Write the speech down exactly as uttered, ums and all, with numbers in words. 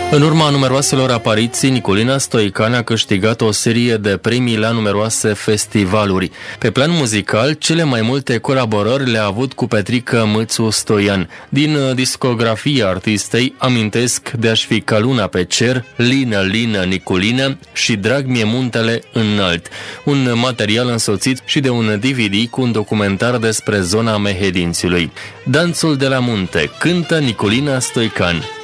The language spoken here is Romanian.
În urma numeroaselor apariții, Niculina Stoican a câștigat o serie de premii la numeroase festivaluri. Pe plan muzical, cele mai multe colaborări le-a avut cu Petrică Mățu Stoian. Din discografia artistei amintesc De-aș fi ca luna pe cer, Lină, lină, Niculină și Drag mie muntele înalt, un material însoțit și de un D V D cu un documentar despre zona Mehedințiului. Danțul de la munte, cântă Niculina Stoican.